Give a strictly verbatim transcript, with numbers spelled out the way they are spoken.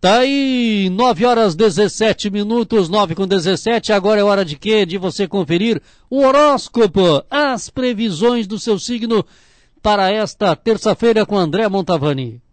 Tá aí, nove horas dezessete minutos, nove com dezessete, agora é hora de quê? De você conferir o horóscopo, as previsões do seu signo para esta terça-feira com André Montavani.